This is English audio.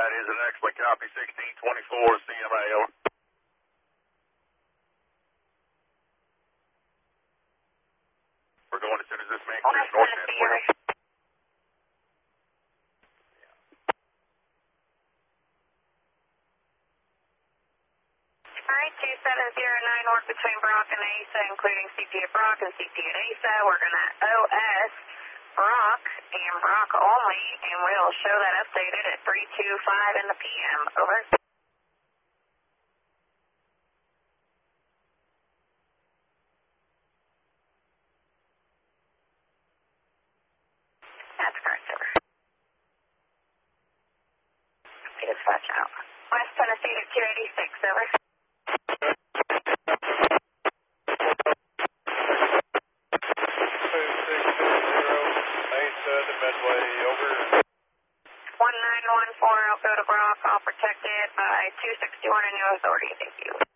That is an excellent copy, 1624 CMA, over. We're going as soon as this man clears north end. Alright, 2709, work between Brock and ASA, including CP at Brock and CP at ASA. We're going to OS Brock and Brock only, and we'll show that updated at 3:25 in the PM. Over. That's correct, over. Dispatch out. West Tennessee to 286, over. Medway, over. 1914, I'll go to Brock, all protected by 261 in your authority, thank you.